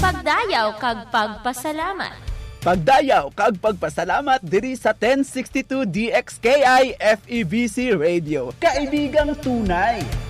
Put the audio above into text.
Pagdayaw kag pagpasalamat. Pagdayaw kag pagpasalamat diri sa 1062 DXKI FEBC Radio. Kaibigang tunay.